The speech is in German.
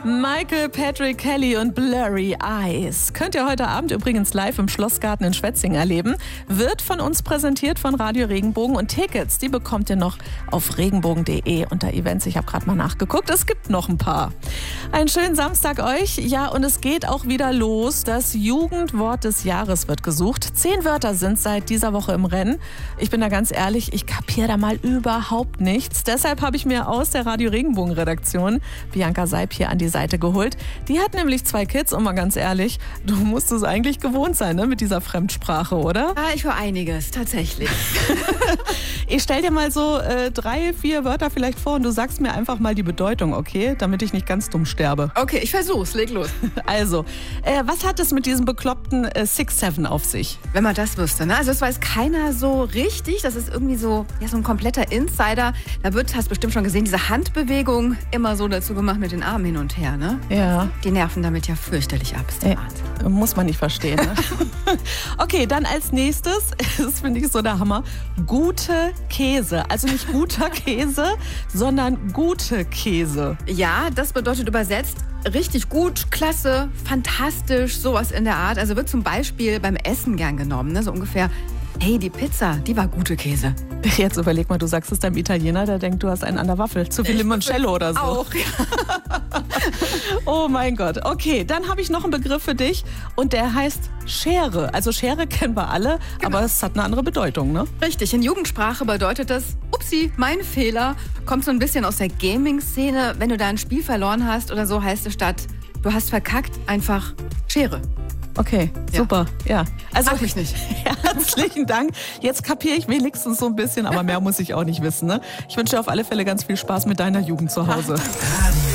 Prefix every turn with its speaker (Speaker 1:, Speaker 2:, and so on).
Speaker 1: Michael Patrick Kelly und Blurry Eyes. Könnt ihr heute Abend übrigens live im Schlossgarten in Schwetzingen erleben. Wird von uns präsentiert von Radio Regenbogen und Tickets, die bekommt ihr noch auf regenbogen.de unter Events. Ich habe gerade mal nachgeguckt, es gibt noch ein paar. Einen schönen Samstag euch. Ja, und es geht auch wieder los. Das Jugendwort des Jahres wird gesucht. 10 Wörter sind seit dieser Woche im Rennen. Ich bin da ganz ehrlich, ich kapiere da mal überhaupt nichts. Deshalb habe ich mir aus der Radio Regenbogen Redaktion Bianca Seib hier an die Seite geholt. Die hat nämlich 2 Kids und mal ganz ehrlich, du musst es eigentlich gewohnt sein, ne, mit dieser Fremdsprache, oder?
Speaker 2: Ja, ich höre einiges, tatsächlich.
Speaker 1: Ich stell dir mal so 3, 4 Wörter vielleicht vor und du sagst mir einfach mal die Bedeutung, okay? Damit ich nicht ganz dumm sterbe.
Speaker 2: Okay, ich versuch's, leg los.
Speaker 1: Also, was hat es mit diesem bekloppten 6-7 auf sich?
Speaker 2: Wenn man das wüsste, ne? Also das weiß keiner so richtig. Das ist irgendwie so, ja, so ein kompletter Insider. Da wird, hast bestimmt schon gesehen, diese Handbewegung immer so dazu gemacht mit den Armen hin und her, ne?
Speaker 1: Ja.
Speaker 2: Die nerven damit ja fürchterlich ab.
Speaker 1: Muss man nicht verstehen, ne? Okay, dann als nächstes, das finde ich so der Hammer, gute Käse. Also nicht guter Käse, sondern gute Käse.
Speaker 2: Ja, das bedeutet übersetzt richtig gut, klasse, fantastisch, sowas in der Art. Also wird zum Beispiel beim Essen gern genommen, ne? So ungefähr, hey, die Pizza, die war gute Käse.
Speaker 1: Jetzt überleg mal, du sagst es deinem Italiener, der denkt, du hast einen an der Waffel. Zu viel Limoncello oder so.
Speaker 2: Auch, ja.
Speaker 1: Oh mein Gott. Okay, dann habe ich noch einen Begriff für dich und der heißt Schere. Also Schere kennen wir alle,
Speaker 2: Genau.
Speaker 1: aber es hat eine andere Bedeutung, ne?
Speaker 2: Richtig, in Jugendsprache bedeutet das, upsi, mein Fehler, kommt so ein bisschen aus der Gaming-Szene. Wenn du da ein Spiel verloren hast oder so, heißt es statt, du hast verkackt, einfach Schere.
Speaker 1: Okay,
Speaker 2: Ja.
Speaker 1: super. Ja. Also,
Speaker 2: Frag mich nicht.
Speaker 1: herzlichen Dank. Jetzt kapiere ich wenigstens so ein bisschen, aber mehr muss ich auch nicht wissen. Ne? Ich wünsche dir auf alle Fälle ganz viel Spaß mit deiner Jugend zu Hause.
Speaker 3: Radio